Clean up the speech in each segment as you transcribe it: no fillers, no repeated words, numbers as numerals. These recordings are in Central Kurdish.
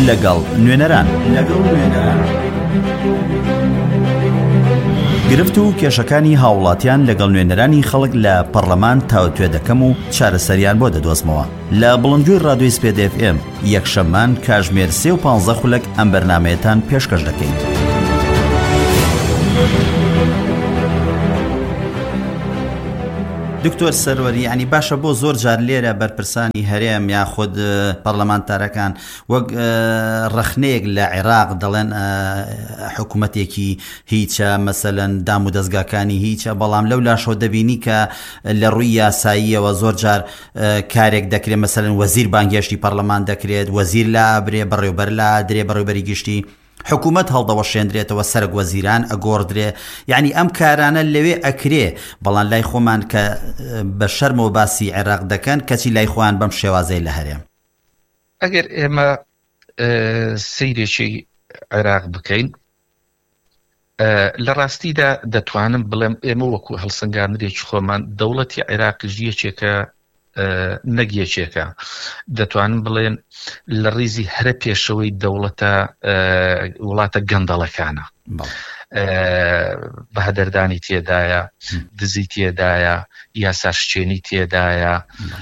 لەگەڵ نوێنەران گرفت و کێشەکانی هاوڵاتیان لەگەڵ نوێنەرانی خەڵک لە پەرلەمان تاوتوێ دەکەم و چارەسەریان بۆ دەدۆزمەوە لە بڵندگوی ڕادیۆی سپێد FM یەکشەممان کاتژمێر 3:15 خولەک ئەم بەرنامەیەتان پێشکەش دەکەین. دکتۆر سەروەری، یعنی باشە بۆ زۆر جار لێرە بەرپرسانی هەرێم یاخود پەرلەمانتارەکان وەک ڕەخنەیەک لە عێراق دەڵێن حکوومەتێکی هیچە، مەسەلەن دام و دەستگاکانی هیچە، بەڵام لەو لاشۆ دەبینی کە لە ڕووی یاساییەوە زۆر جار کارێک دەکرێت، مەسەلەن وەزیر بانگێشتی پەرلەمان دەکرێت، وەزیر لا برێ بەڕێوبەر لا درێ بەڕێوبەری گشتی، حکوومەت هەڵدەوەشێندرێتەوە سەرک وەزیران ئەگۆڕدرێ، یعنی ئەم کارانە لەوێ ئەکرێ، بەڵام لای خۆمان کە بە شەرمەوە باسی عێراق دەکەن کەچی لای خۆیان بەم شێوازەی لە هەرێم. ئەگەر ئێمە سەیرێکی عێراق بکەین، لە ڕاستیدا دەتوانم بڵێم ئێمە وەکو هەڵسەنگاندنێکی خۆمان دەوڵەتی عێراق ژیەکێکە نەگیەکێکە، دەتوانم بڵێن لە ڕیزی هەرە پێشەوەی دەوڵەتە وڵاتە گەندەڵەکانە، بەهەدەردانی تێدایە، دزی تێدایە، یاساشچێنی تێدایە،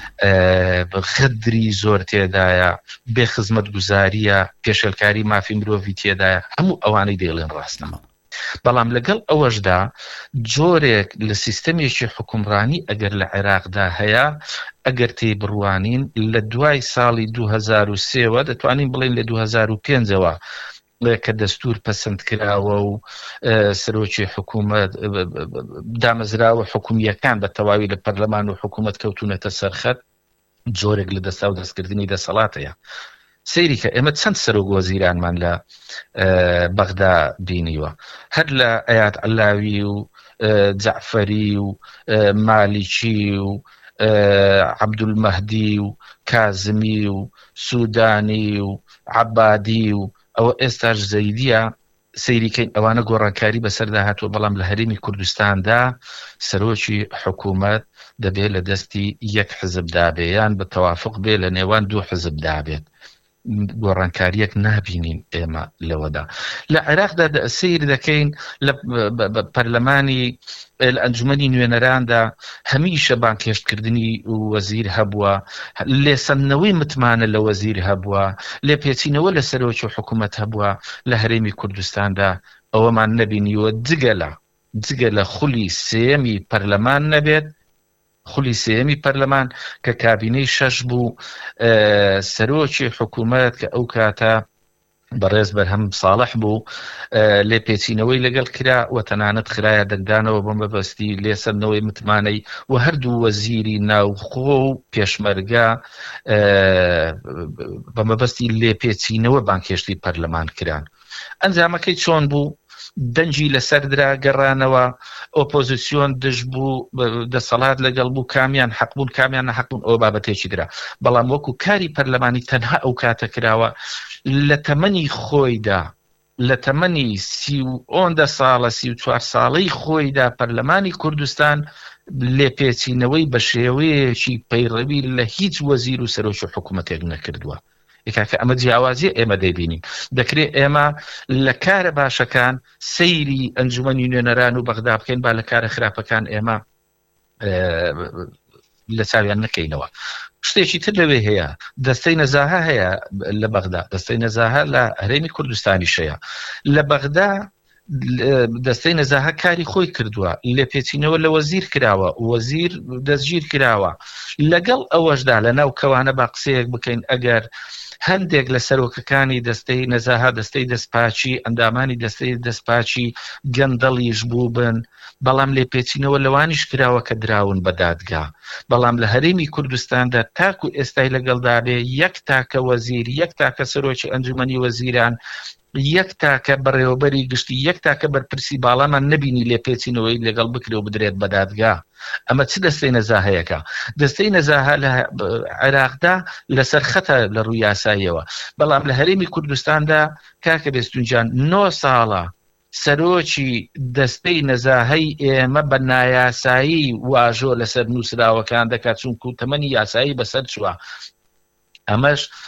خدری زۆر تێدایە، بێ خزمەت گوزاریە، پێشەلکاری مافی مرۆڤی تێدایە، هەموو ئەوانەی دێڵێن ڕاستە. بەڵام لەگەڵ ئەوەشدا جۆرێک لە سیستەمێکی حکومڕانی ئەگەر لە عێراقدا هەیە، ئەگەر تێی بڕوانین لە دوای ساڵی 2003 دەتوانین بڵێن لە 2005ەوە کە دەستور پەسەند کراوە و سەرۆکی حکوومەت دامەزراوە حکومیەکان بە تەواوی لە پەرلەمان و حکوومەت کەوتونەتە سەرخەت، جۆرێک لە دەستا و دەستکردنی دەسەڵاتەیە. سەیری کە ئێمە چەند سەرۆک وەزیرانمان لە بەغدا بینیوە، هەر لە ئەیاد عەلاوی و جەعفەری و مالیکی و عەبدولمەهدی و کازمی و سوودانی و عەبادی و ئەوە ئێستاش زەیدیە سەیریکەین، ئەوانە گۆڕانکاری بەسەردا هاتووە، بەڵام لە هەرێمی کوردستاندا سەرۆکی حکوومەت دەبێت لە دەستی یەک حزبدا بێ یان بە تەوافق بێ لە نێوان دوو حزبدا بێت، گۆڕانکاریەک نابینین ئێمە لەوەدا. لە عێراقدا سیر دەکەین لە پەرلەمانی ئەنجومەنی نوێنەراندا هەمیشە بانکێشتکردنی وەزیر هەبووە، لێسەندنەوەی متمانە لە وەزیر هەبووە، لێپێچینەوە لە سەرۆکی حکوومەت هەبووە. لە هەرێمی کوردستاندا ئەوەمان نەبینیوە جگە لە خولی سێمی پەرلەمان نەبێت، خولی سێمی پەرلەمان کە کابینەی 6 بوو، سەرۆکی حکوومەت کە ئەو کاتە بەڕێز بەرهەم ساڵح بوو، لێپێچینەوەی لەگەڵ کرا و تەنانەت خرایە دەنگدانەوە بۆ مەبەستی لێسەندنەوەی متمانەی و هەردوو وەزیری ناوخۆ و پێشمەرگە بە مەبەستی لێپێچینەوە بانکێشتی پەرلەمان کران. ئەنجامەکەی چۆن بوو؟ دەنجی لەسەردرا گەڕانەوە، ئۆپۆزیسیۆن دژ بوو، دەسەڵات لەگەڵ بوو، کامیان حەق بوون کامیان نەحەق بوون، ئەوە بابەتێکی درا. بەڵام وەکو کاری پەرلەمانی تەنها ئەو کاتە کراوە لە تەمەنی خۆیدا، لە تەمەنی 30 ساڵە 34 ساڵەی خۆیدا پەرلەمانی کوردستان لێپێچینەوەی بە شێوەیەکی پەیڕەوی لە هیچ وەزیر و سەرۆکی حکوومەتێک نەکردووە. کاکە ئەمە جیاوازیە ئێمە دەیبینین. دەکرێت ئێمە لە کارە باشەکان سەیری ئەنجومەنی نوێنەران و بەغدا بکەین، با لە کارە خراپەکان ئێمە لە چاویان نەکەینەوە. شتێکی تر لەوێ هەیە، دەستەی نەزاهە هەیە لە بەغدا، دەستەی نەزاهە لە هەرێمی کوردستانیش هەیە. لە بەغدا دەستەی نەزاهە کاری خۆی کردووە، لێپێچینەوە لە وەزیر کراوە، وەزیر دەستگیر کراوە. لەگەڵ ئەوەشدا لە ناو کەوانە با قسەیەک بکەین، ئەگەر هەندێک لە سەرۆکەکانی دەستەی نەزاهە، دەستەی دەستپاچی، ئەندامانی دەستەی دەستپاچی گەندەڵیش بوو بن، بەڵام لێپێچینەوە لەوانیش کراوە کە دراون بە دادگا. بەڵام لە هەرێمی کوردستاندا تاکو ئێستای لەگەڵدا بێ یەک تاکە وەزیر، یەک تاکە سەرۆکی ئەنجومەنی وەزیران، یەک تاکە بەڕێوەبەری گشتی، یەک تاکە بەرپرسی باڵامان نەبینی لێپێچینەوەی لەگەڵ بکرێ و بدرێت بە دادگا. ئەمە چ دەستەی نەزاهەیەکە؟ دەستەی نەزاهە لە عێراقدا لەسەر خەتە لە ڕووی یاساییەوە، بەڵام لە هەرێمی کوردستاندا کاکە بێستونجان 9 ساڵە سەرۆکی دەستەی نەزاهەی ئێمە بە نایاسایی واژۆ لەسەر نووسراوەکان دەکات، چونکو تەمەنی یاسایی بەسەر چووە. ئەمەش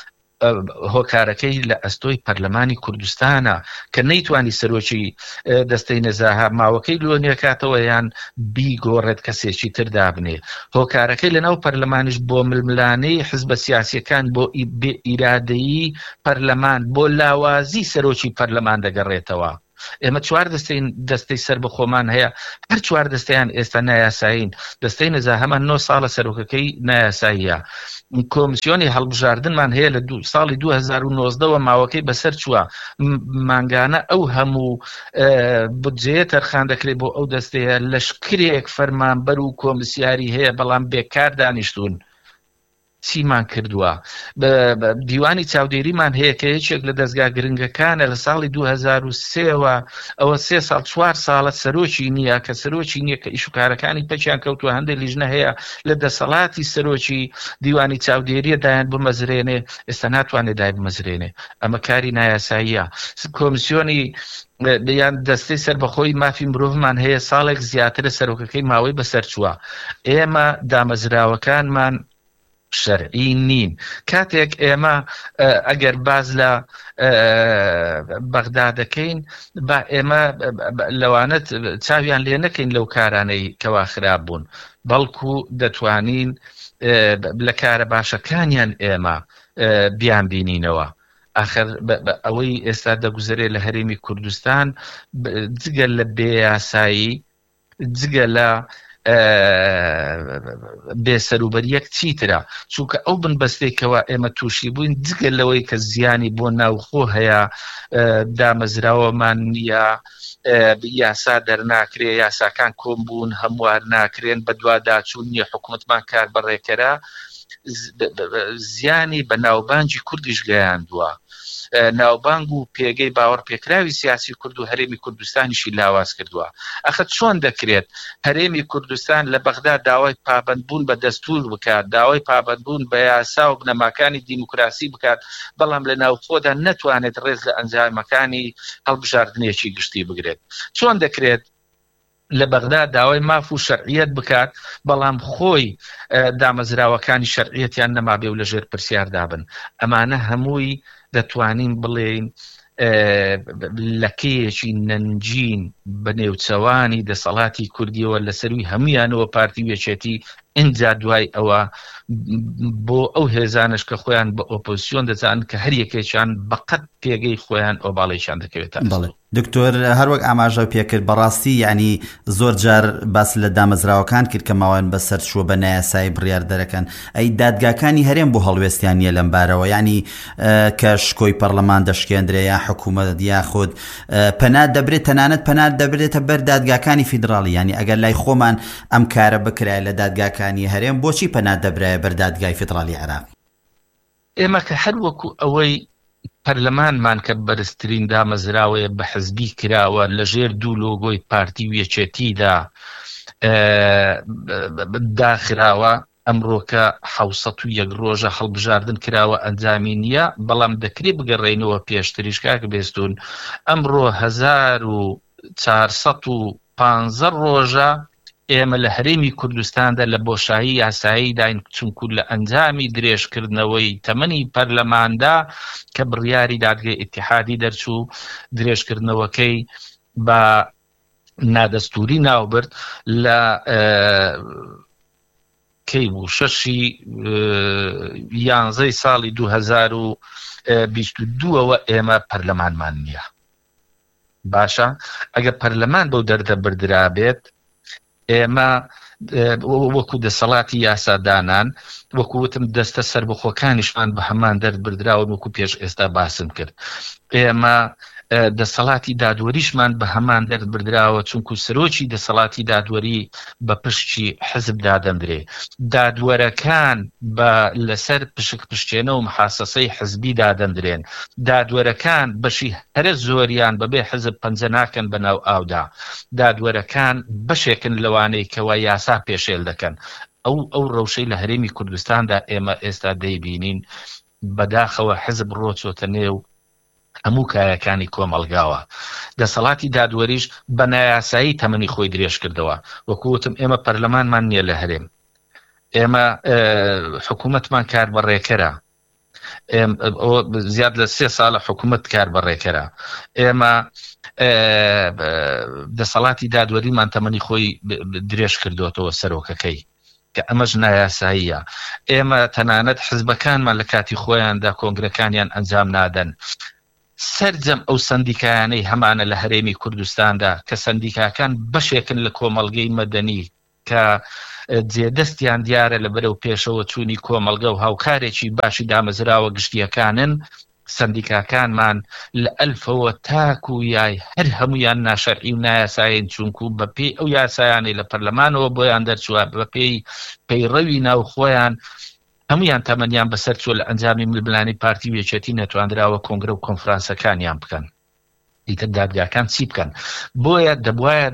هۆکارەکەی لە ئەستۆی پەرلەمانی کوردستانە کە نەیتوانی سەرۆکی دەستەی نەزاها ماوەکەی لۆنیەکاتەوە یان بیگۆڕێت کەسێکی تر دابنێ. هۆکارەکەی لەناو پەرلەمانیش بۆ ململانەی حزبە سیاسیەکان بۆ بێ ئیرادەیی پەرلەمان بۆ لاوازی سەرۆکی پەرلەمان دەگەڕێتەوە. ئێمە چوار دەستەی سەر بە خۆمان هەیە، هەر چوار دەستەیان ئێستا نایاسایین. دەستەی نەزاهەمان 9 ساڵە سەرۆکەکەی نایاساییە. کۆمیسیۆنی هەڵبژاردنمان هەیە لە ساڵی 2019ەوە ماوەکەی بەسەر چووە، مانگانە ئەو هەموو بودجەیە تەرخان دەکرێت بۆ ئەو دەستەیە لەشکرێک فەرمانبەر و کۆمسیاری هەیە بەڵام بێکار دانیشتون. چیمان کردووە؟ دیوانی چاودێریمان هەیە کە یەکێک لە دەستگا گرنگەکانە لە ساڵی 2003ەوە ئەوە 3 ساڵ 4 ساڵە سەرۆکی نییە کە سەرۆکی نییە کە ئیشوکارەکانی پەچیان کەوتووە. هەندێک لیژنە هەیە لە دەسەڵاتی سەرۆکی دیوانی چاودێریە دایان بمەزرێنێ، ئێستا ناتوانێت دای بمەزرێنێ. ئەمە کاری نایاساییە. کۆمیسیۆنی یان دەستەی سەربەخۆی مافی مرۆڤمان هەیە ساڵێک زیاترە سەرۆکەکەی ماوەی بەسەر چووە. ئێمە دامەزراوەکانمان شەرعی نین. کاتێک ئێمە ئەگەر باز لە بەغدا دەکەین با ئێمە لەوانەت چاویان لێ نەکەین لەو کارانەی کەوا خراپ بوون، بەڵکو دەتوانین لە کارە باشەکانیان ئێمە بیان بینینەوە. ئاخر ئەوەی ئێستا دەگوزارێت لە هەرێمی کوردستان جگە لە بێیاسایی، جگە لە بێسەروبەریەک چیترە، چونکە ئەو بنبەستێکەوە ئێمە تووشی بووین جگە لەوەی کە زیانی بۆ ناوخۆ هەیە، دامەزراوەمان نییە، یاسا دەرناکرێ، یاساکان کۆم بوون هەموار ناکرێن، بە دوواداچوون نییە، حکوومەتمان کار بەڕێکەرە، زیانی بە ناوبانگی کوردیش گەیاندووە. ناوبانگ و پێگەی باوەڕ پێکراوی سیاسی کورد و هەرێمی کوردستانیشی لاواز کردووە. ئەخە چۆن دەکرێت هەرێمی کوردستان لە بەغدا داوای پابەندبوون بە دەستور بکات، داوای پابەندبوون بە یاسا و بنەماکانی دیموکراسی بکات، بەڵام لە ناوخۆدا نەتوانێت ڕێز لە ئەنجامەکانی هەڵبژاردنێکی گشتی بگرێت؟ چۆن دەکرێت لە بەغدا داوای ماف و شەرعیەت بکات بەڵام خۆی دامەزراوەکانی شەرعیەتیان نەمابێ و لەژێر پرسیاردا بن؟ ئەمانە هەمووی دەتوانین بڵێین لەکەیەکی نەنجین بە نێوچەوانی دەسەڵاتی کوردیەوە لەسەروی هەمویانەوە پارتی وێچێتی ئینجا دوای ئەوە بۆ ئەو هێزانش کە خۆیان بە ئۆپۆزیسیۆن دەزانن کە هەر یەکێکیان بەقەت پێگەی خۆیان ئۆباڵێکیان دەکەوێت. دکتۆر هەروەک ئاماژە پێکرد بەڕاستی یعنی زۆر جار باس لە دامەزراوەکان کرد کە ماوەیان بەسەر چووە بە نایاسایی بڕیار دەرەکەن. ئەی دادگاکانی هەرێم بۆ هەڵوێستیان نیە لەم بارەوە، یعنی کە شکۆی پەرلەمان دەشکێندرێ یا حکوومەت یاخود پەنات دەبرێت، تەنانەت پەنات دەبرێتە بەر دادگاکانی فیدراڵی. یعنی ئەگەر لای خۆمان ئەم کارە بکرای لە دادگاکانی هەرێم بۆچی پەنات دەبرایە بەر دادگای فیدراڵی عێراق؟ ئێمە کە هەر وەکو ئەوەی پەرلەمانمان کە بەرزترین دامەزراوەیە بە حزبی کراوە لەژێر دوو لۆگۆی پارتی وێچێتیدا داخراوە، ئەمڕۆکە 701 ڕۆژە هەڵبژاردن کراوە ئەنجامی نییە، بەڵام دەکرێت بگەڕێنەوە پێشتریش کاکە بێستون. ئەمڕۆ 1415 ڕۆژە ئێمە لە هەرێمی کوردستاندا لە بۆشایی یاسایی داین، چونکو لە ئەنجامی درێژکردنەوەی تەمەنی پەرلەماندا کە بڕیاری دادگای ئیتیحادی دەرچوو درێژکردنەوەکەی بە نادەستوری ناوبرد لە کەی بوو 6/11 ساڵی 2022ەوە ئێمە پەرلەمانمان نییە. باشە ئەگەر پەرلەمان بەو دەردە بردرابێت ئێمە وەکو دەسەڵاتی یاسادانان وەکووتم دەستە سەربەخۆکانیشمان بە هەمان دەرد بردراون وەکو پێش ئێستا باسم کرد. ئێمە دەسەڵاتی دادوەریشمان بە هەمان دەرد بردراوە، چونکو سەرۆکی دەسەڵاتی دادوەری بە پشتی حزب دادەندرێ، دادوەرەکان بە لەسەر پشکێنە و محاسەسەی حزبی دادەندرێن، دادوەرەکان بەشی هەرە زۆریان بەبێ حزب پەنجە ناکەن بەناو ئاودا، دادوەرەکان بەشێکن لەوانەی کەوا یاسا پێشێل دەکەن. ئەو ڕەوشەی لە هەرێمی کوردستاندا ئێمە ئێستا دەیبینین بەداخەوە حزب ڕۆچۆتە نێو هەموو کایەکانی کۆمەڵگاوە. دەسەڵاتی دادوەریش بە نایاسایی تەمەنی خۆی درێژ کردەوە. وەکووتم ئێمە پەرلەمانمان نییە لە هەرێم، ئێمە حکوومەتمان کار بەڕێکەرە، زیاد لە 3 ساڵە حکوومەت کار بەڕێکەرە ئێمە دەسەڵاتی دادوەریمان تەمەنی خۆی درێژ کردوێتەوە سەرۆکەکەی کە ئەمەش نایاساییە ئێمە تەنانەت حزبەکانمان لە کاتی خۆیاندا کۆنگرەکانیان ئەنجام نادەن سەرجەم ئەو سندیکایانەی هەمانە لە هەرێمی کوردستاندا کە سندیکاکان بەشێکن لە کۆمەڵگەی مەدەنی کە جێدەستیان دیارە لە بەرەو پێشەوە چوونی کۆمەڵگە و هاوکارێکی باشی دامەزراوە گشتیەکانن سندیکاکانمان لە ئەلفەوە تاکو یای هەر هەمویان ناشەرعی و نایاسایین چونکو بەپێی ئەو یاسایانی لە پەرلەمانەوە بۆیان دەرچووە بەپێی پەیڕەوی ناوخۆیان هەمویان تەمەنیان بەسەر چوە لە ئەنجامی ململانی پارتی و یەکێتی نەتواندراوە کۆنگرە و کۆنفرانسەکانیان بکەن دیتر دادگاکان چی بکەن بۆیە دەبوایە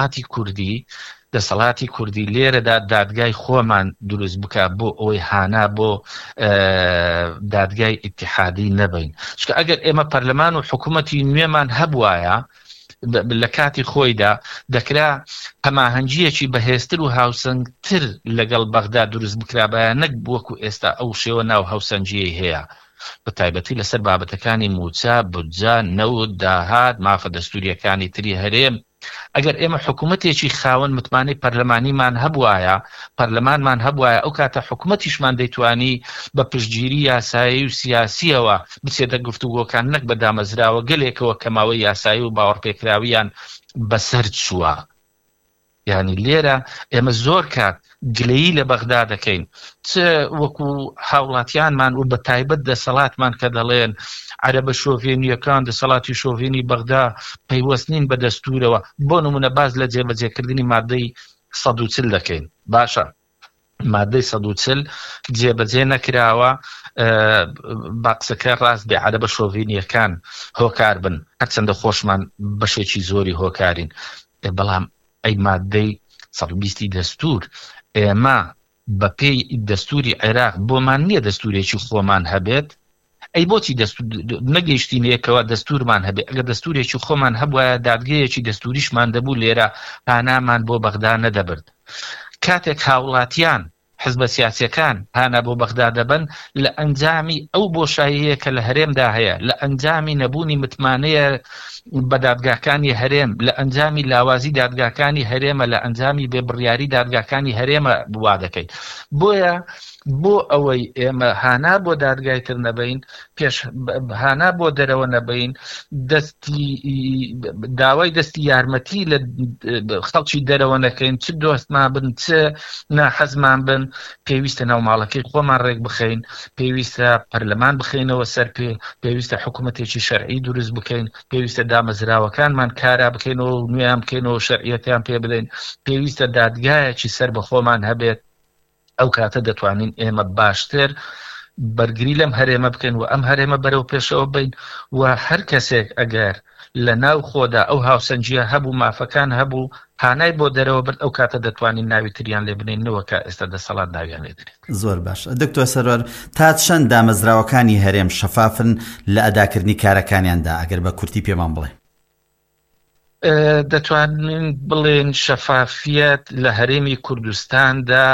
دەسەڵاتی کوردی لێرەدا دادگای خۆمان دروست بکە بۆ ئەوەی هانا بۆ دادگای ئیتیحادی نەبین چکە ئەگەر ئێمە پەرلەمان و حکوومەتی نوێمان هەبوایە لە کاتی خۆیدا دەکرا هەماهەنگیەکی بەهێزتر و هاوسەنگتر لەگەڵ بەغدا دروست بکرابایە نەک بوەکو ئێستا ئەو شێوە ناو هاوسەنگیەی هەیە بە تایبەتی لەسەر بابەتەکانی موچە بودجە نەوت داهات مافە دەستوریەکانی تری هەرێم ئەگەر ئێمە حکوومەتێکی خاوەن متمانەی پەرلەمانیمان هەبوایە پەرلەمانمان هەبوایە ئەو کاتە حکوومەتیشمان دەیتوانی بە پشتگیری یاسایی و سیاسیەوە بچێتە گفتوگۆکان نەک بە دامەزراوە گەلێکەوە کەماوەی یاسایی و باوەڕپێکراویان بەسەر چووە یعنی لێرە ئێمە زۆر کات گلەیی لە بەغدا دەکەین چ وەکو هاوڵاتیانمان و بە تایبەت دەسەڵاتمان کە دەڵێن عەرەبە شۆڤێنیەکان دەسەڵاتی شۆڤێنی بەغدا پەیوەستنین بە دەستورەوە بۆ نمونە باز لە جێبەجێکردنی مادەی 140 دەکەین باشە مادەی 140 جێبەجێ نەکراوە باقسەکە ڕاست بێ عەرەبە شۆڤێنیەکان هۆکار بن هەرچەندە خۆشمان بەشێکی زۆری هۆکارین بەڵام ئەی مادەی 120 دەستور ئێمە بەپێی دەستوری عێراق بۆمان نییە دەستورێکی خۆمان هەبێت ئەی بۆچی نەگەیشتینەکەوە دەستورمان هەبێت ئەگەر دەستورێکی خۆمان هەبوایە دادگەیەکی دەستوریشمان دەبوو لێرە پانامان بۆ بەغدا نەدەبرد کاتێک هاوڵاتیان حزبە سیاسیەکان پانا بۆ بەغدا دەبن لە ئەنجامی ئەو بۆشاییەیە کە لە هەرێمدا هەیە لە ئەنجامی نەبوونی متمانەیە بە دادگاکانی هەرێم لە ئەنجامی لاوازی دادگاکانی هەرێمە لە ئەنجامی بێبڕیاری دادگاکانی هەرێمە وا دەکەیت بۆیە بۆ ئەوەی ئێمە هانا بۆ دادگای تر نەبین پێش هانا بۆ دەرەوە نەبین داوای دەستی یارمەتی لە خەڵکی دەرەوە نەکەین چ دۆستمان بن چ ناحەزمان بن پێویستە ناوماڵەکەی خۆمان ڕێک بخەین پێویستە پەرلەمان بخەینەوە سەر پێویستە حکوومەتێکی شەرعی دروست بکەین پێویستە دامەزراوەکانمان کارا بکەینەوە نوێیان بکەینەوە شەرعیەتیان پێ بدەین پێویستە دادگایەکی سەر بە خۆمان هەبێت ئەو کاتە دەتوانین ئێمە باشتر بەرگری لەم هەرێمە بکەین و ئەم هەرێمە بەرەو پێشەوە بین و هەر کەسێک ئەگەر لە ناو خۆدا ئەو هاوسەنجیە هەبوو مافەکان هەبوو پانای بۆ دەرەوە برد ئەو کاتە دەتوانین ناوی تریان لێ بنینەوە کە ئێستا دەسەڵات ناویان لێدرێت زۆر باش دکتۆر سەرۆر تا چەند دامەزراوەکانی هەرێم شەفافن لە ئەداکردنی کارەکانیاندا ئەگەر بە کورتی پێمان بڵێ دەتوانین بڵێن شەفافیەت لە هەرێمی کوردستاندا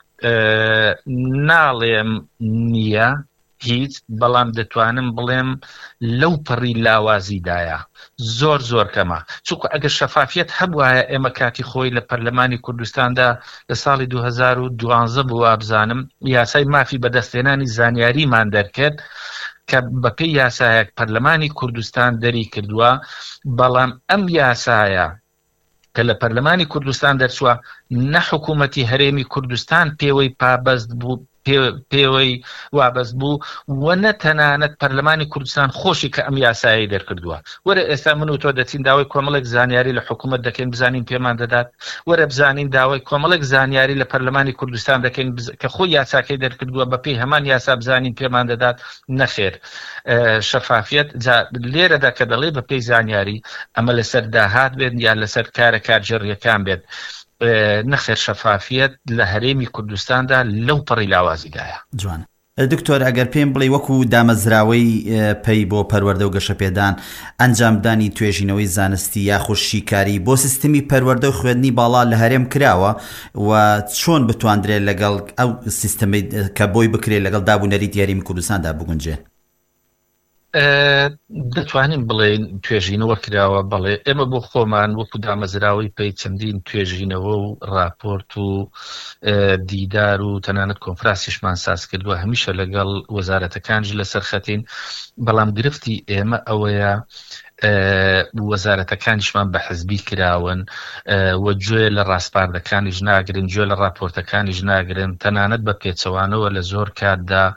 ناڵێم نییە هیچ بەڵام دەتوانم بڵێم لەو پەڕی لاوازیدایە زۆر کەمە چونکە ئەگەر شەفافیەت هەبوایە ئێمە کاتی خۆی لە پەرلەمانی کوردستاندا لە ساڵی 2012 بووە بزانم یاسای مافی بەدەستێنانی زانیاریمان دەرکرد کە بەپێی یاسایەک پەرلەمانی کوردستان دەری کردووە بەڵام ئەم یاسایە کە لە پەرلەمانی کوردستان دەرچووە نە حکوومەتی هەرێمی کوردستان پێوەی پابەست بوو پێوەی وابەست بوو و نەتەنانەت پەرلەمانی کوردستان خۆشی کە ئەم یاسایی دەرکردووە وەرە ئێستا من و تۆ دەچین داوای کۆمەڵێک زانیاری لە حکوومەت دەکەین بزانین پێمان دەدات وەرە بزانین داوای کۆمەڵێک زانیاری لە پەرلەمانی کوردستان دەکەین کە خۆی یاساکەی دەرکردووە بەپێی هەمان یاسا بزانین پێمان دەدات نەخێر شەفافیەت لێرەدا کە دەڵێ بەپێی زانیاری ئەمە لەسەر داهات بێت یان لەسەر کارجێڕیەکان بێت نەخێر شەفافیەت لە هەرێمی کوردستاندا لەو پەڕی لاوازیدایە جوان دکتۆر ئەگەر پێم بڵێ وەکو دامەزراوەی پێی بۆ پەروەردە و گەشەپێدان ئەنجامدانی توێژینەوەی زانستی یاخود شیکاری بۆ سیستمی پەروەردە و خوێندنی باڵا لە هەرێم کراوە و چۆن بتواندرێت لەگەڵ ئەو سیستەمی کە بۆی بکرێت لەگەڵ دابوونەری یاریمی کوردستاندا بگونجێ؟ دەتوانین بڵێن توێژینەوە کراوە، بەڵێ ئێمە بۆ خۆمان وەکو دامەزراوی پێی چەندین توێژینەوە و راپۆرت و دیدار و تەنانەت کۆنفرانسیشمان ساز کردووە، هەمیشە لەگەڵ وەزارەتەکانش لەسەر خەتین، بەڵام گرفتی ئێمە ئەوەیە وەزارەتەکانیشمان بە حزبی کراون و گوێ لە ڕاستپاردەکانیش ناگرن، گوێ لە راپۆرتەکانیش ناگرن، تەنانەت بە پێچەوانەوە لە زۆر کاتدا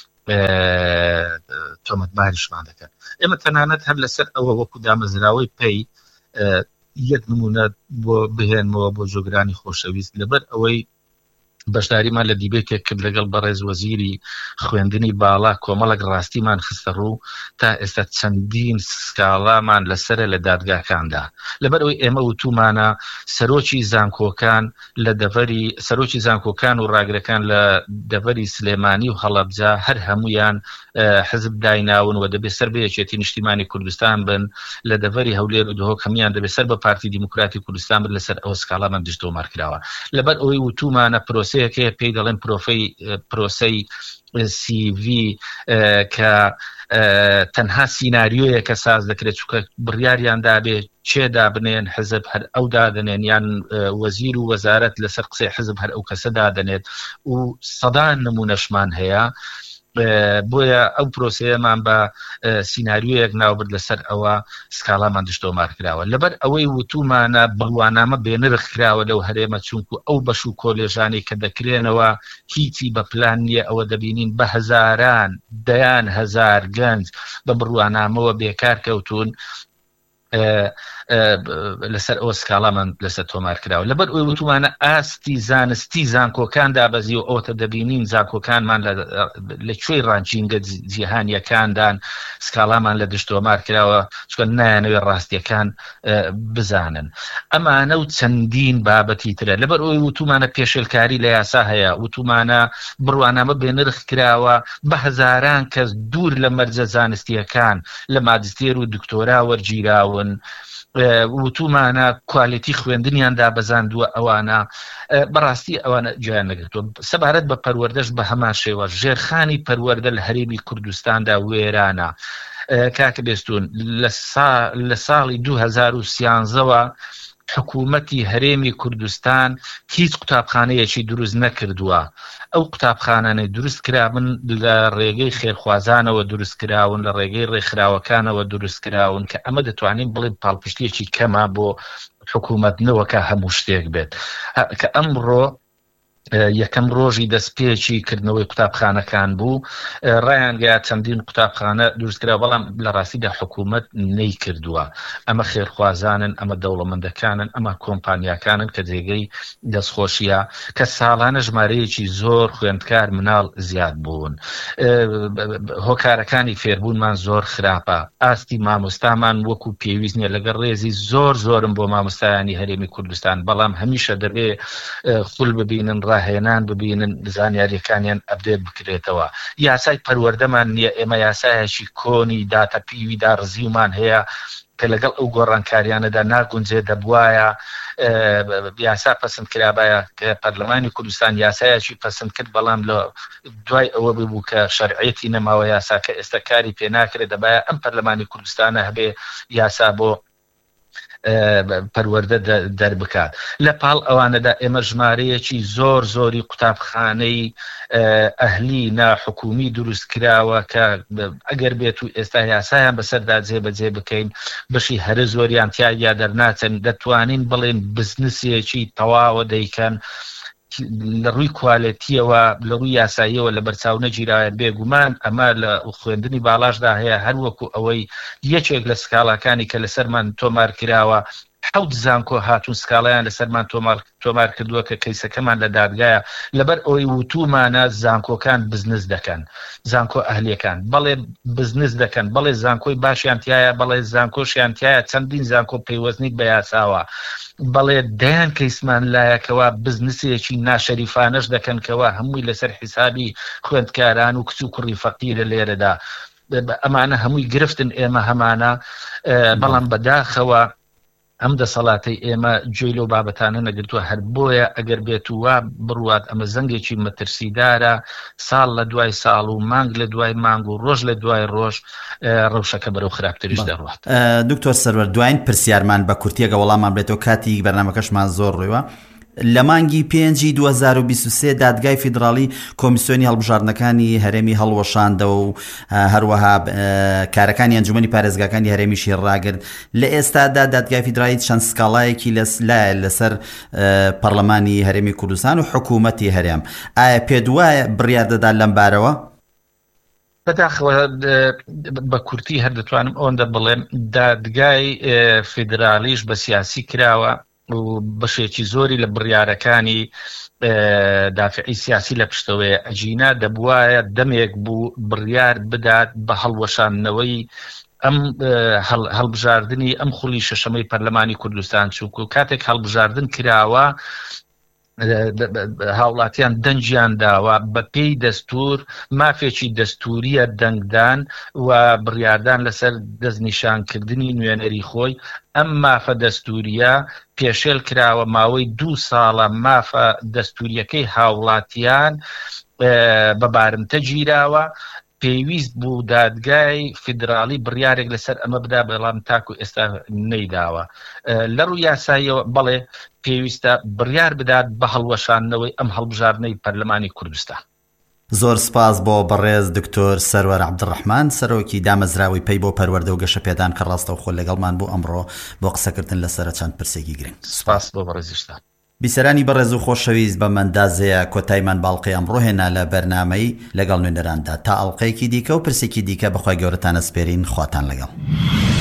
تۆمەتباریشمان دەکەن. ئێمە تەنانەت هەر لەسەر ئەوە وەکو دامەزراوەی پێی یەک نمونە بۆ بهێنمەوە بۆ جۆگرانی خۆشەویست، لەبەر ئەوەی بەشداریمان لە دیبێتێک کرد لەگەڵ بەڕێز وەزیری خوێندنی باڵا، کۆمەڵک ڕاستیمان خستە ڕوو تا ئێستا چەندین سکاڵامان لەسرە لە دادگاکاندا، لەبەر ئەوەی ئێمە وتومانە سەرۆکی زانکۆکان لە دەڤەری سەرۆکی زانکۆکان و ڕاگرەکان لە دەڤەری سلێمانی و هەڵەبجا هەر هەمویان حزب دایناون و دەبێت سەر بە یەکێتی نیشتیمانی کوردستان بن، لە دەڤەری هەولێر و دهۆک هەمویان دەبێت سەر بە پارتی دیموکراتی کوردستان بن، لەسەر ئەوە سکاڵامان دژتۆمار کراوە، لەبەر ئەوەی وتومانە پرۆسەیەکەیە پێی دەڵێن پرۆسەی CV کە تەنها سیناریۆیەکە ساز دەکرێت، چونکە بڕیاریاندا بێ چێدا بنێن حزب هەر ئەو دادنێن، یان وەزیر و وەزارەت لەسەر قسەی حزب هەر ئەو کەسە دادنێت و سەدان نمونەشمان هەیە. بۆیە ئەو پرۆسەیەمان بە سیناریۆیەک ناوبرد، لەسەر ئەوە سکاڵامان دژتۆمار کراوە، لەبەر ئەوەی وتومانە بڕوانامە بێنرخ کراوە لەو هەرێمە، چونکو ئەو بەش و کۆلێژانی کە دەکرێنەوە هیچی بە پلان نییە، ئەوە دەبینین بە هەزاران دەیان هەزار گەنج بە بڕوانامەوە بێکار کەوتون، لەسەر ئەوە سکاڵامان لەسەر تۆمار کراوە، لەبەر ئەوەی وتومانە ئاستی زانستی زانکۆکان دابەزی و ئەوتە دەبینین زانکۆکانمان لەکوێی ڕانچینگە جیهانیەکاندان سکاڵامان لە دژتۆمار کراوە، چونکە نایانەوێت ڕاستیەکان بزانن. ئەمانە و چەندین بابەتی ترە، لەبەر ئەوەی وتومانە پێشێلکاری لە یاسا هەیە، وتومانە بڕوانامە بێنرخ کراوە بە هەزاران کەس دوور لە مەرجە زانستیەکان لە ماجستێر و دکتۆرا وەرگیراون، وتومانە کوالیتی خوێندنیان دابەزاندووە، ئەوانە بەڕاستی ئەوانە گویان نەگرتووە. سەبارەت بە پەروەردەش بە هەمان شێوە ژێرخانی پەروەردە لە هەرێمی کوردستاندا وێرانە. کاکە بێستون لە ساڵی 2013ەوە حکوومەتی هەرێمی کوردستان هیچ قوتابخانەیەکی دروست نەکردووە. ئەو قوتابخانانەی دروست کرابن لە ڕێگەی خێرخوازانەوە دروست کراون، لە ڕێگەی ڕێکخراوەکانەوە دروست کراون، کە ئەمە دەتوانین بڵێن پاڵپشتێکی کەمە بۆ حکوومەتنەوەکە هەموو شتێک بێت، کە ئەمڕۆ یەکەم ڕۆژی دەستپێکی کردنەوەی قوتابخانەکان بوو، ڕایانگەیە چەندین قوتابخانە دروستکرا، بەڵام لە ڕاستیدا حکوومەت نەی کردووە. ئەمە خێرخوازانن، ئەمە دەوڵەمەندەکانن، ئەمە کۆمپانیاکانن کە جێگەی دەستخۆشیە، کە ساڵانە ژمارەیەکی زۆر خوێندکار مناڵ زیاد بوون. هۆکارەکانی فێربوونمان زۆر خراپە، ئاستی مامۆستامان وەکو پێویست نیە، لەگەڵ ڕێزی زۆرم بۆ مامۆستایانی هەرێمی کوردستان، بەڵام هەمیشە دەبێ خول ببینن، ڕاهێنان ببینن، زانیاریەکانیان ئەپدێت بکرێتەوە. یاسای پەروەردەمان نییە، ئێمە یاسایەکی کۆنی داتەپیوی داڕزیومان هەیە کە لەگەڵ ئەو گۆڕانکاریانەدا ناگونجێ، دەبوایە یاسا پەسەند کرابایە کە پەرلەمانی کوردستان یاسایەکی پەسەند کرد، بەڵام لە دوای ئەوە ببوو کە شەرعیەتی نەماوە یاساکە ئێستا کاری پێ ناکرێت، دەبایە ئەم پەرلەمانی کوردستانە هەبێ یاسا بۆ پەروەردە دەربکات. لە پاڵ ئەوانەدا ئێمە ژمارەیەکی زۆری قوتابخانەی ئەهلی ناحکومی دروست کراوە کە ئەگەر بێت و ئێستا یاسایان بەسەردا جێبەجێ بکەین، بەشی هەرە زۆریان تیا دەرناچن، دەتوانین بڵێن بزنسێکی تەواوە دەیکەن لە ڕووی کوالێتیەوە، لە ڕووی یاساییەوە لە بەرچاو نەگیراوە. بێگومان ئەمە لە خوێندنی باڵاشدا هەیە، هەروەکو ئەوەی یەکێک لە سکاڵاکانی کە لەسەرمان تۆمار کراوە حەوت زانکۆ هاتوون سکاڵیان لەسەرمان تۆمار کردووە کە کەیسەکەمان لە دادگایە لەبەر ئەوەی وتومانە زانکۆکان بزنس دەکەن، زانکۆ ئەهلیەکان بەڵێ بزنس دەکەن، بەڵێ زانکۆی باشیان تایە، بەڵێ زانکۆشیان تایە، چەندین زانکۆ پەیوەستنی بە یاساوە، بەڵێ دەیان کەیسمان لایەکەوە بزنسێکی ناشەریفانەش دەکەنکەوە هەمووی لەسەر حیسابی خوێندکاران و کچ و کوڕی فەقیرە لێرەدا. ئەمانە هەمووی گرفتن ئێمە هەمانە، بەڵام بەداخەوە ئەم دەسەڵاتەی ئێمە گوێی لەو بابەتانە نەگرتووە. هەر بۆیە ئەگەر بێت وە بڕوات ئەمە زەنگێکی مەترسیدارە، ساڵ لە دوای ساڵ و مانگ لە دوای مانگ و ڕۆژ لە دوای ڕۆژ ڕەوشەکە بەرەو خراپتریش دەڕوات. دکتۆر سەرور، دوایین پرسیارمان بە کورتیەگە وەڵامان بێتەوە، کاتی بەرنامەکەشمان زۆر ڕێوە. لە مانگی 5 2023 دادگای فیدراڵی کۆمیسیۆنی هەڵبژاردنەکانی هەرێمی هەڵوەشاندەوە و هەروەها کارەکانی ئەنجومەنی پارێزگاکانی هەرێمیشی ڕاگرت. لە ئێستادا دادگای فیدراڵی چەند سکاڵایەکی لەسەر پەرلەمانی هەرێمی کوردستان و حکوومەتی هەرێم. ئایا پێت وایە بڕیار دەدات لەم بارەوە؟ بەداخەوە بە کورتی هەر دەتوانم ئەوەندە بڵێم دادگای فیدراڵیش بە سیاسی کراوە و بەشێکی زۆری لە بڕیارەکانی دافعی سیاسی لە پشتەوەی ئەجینا دەبوایە دەمێک بوو بڕیار بدات بە هەڵوەشاندنەوەی ئەم هەڵبژاردننی ئەم خوڵی شەشەمەی پەرلەمانی کوردستان، چونکو کاتێک هەڵبژاردن کراوە هاوڵاتیان دەنجیان داوە بە پێی دەستور، مافێکی دەستوریە دەنگدان و بڕیاردان لەسەر دەستنیشانکردنی نوێنەری خۆی. ئەم مافە دەستوریە پێشێل کراوە ماوەی 2 ساڵە مافە دەستوریەکەی هاوڵاتیان بە بارمتە گیراوە. پێویست بوو دادگای فیدراڵی بڕیارێک لەسەر ئەمە بدا، بەڵام تاکو ئێستا نەیداوە. لە ڕووی یاساییەوە بەڵێ پێویستە بڕیار بدات بە هەڵوەشاندنەوەی ئەم هەڵبژاردنەی پەرلەمانی کوردستان. زۆر سپاس بۆ بەڕێز دکتۆر سەرور عەبدوڕەحمان، سەرۆکی دامەزراوی پەی بۆ پەروەردە و گەشە پێدان کە ڕاستەوخۆ لەگەڵمان بوو ئەمڕۆ بۆ قسەکردن لەسەر چەند پرسێکی گرنگ. سپاس بۆ بەڕێزیشتان. بیسەرانی بەڕێز و خۆشەویست، بە مەندازەیە کۆتایمان باڵقەی ئەمڕۆ هێنا لە بەرنامەی لەگەڵ نوێنەراندا. تا ئەڵلقەیەکی دیکە و پرسێکی دیکە بەخوای گەورەتانە سپێرین. خواتان لەگەڵ.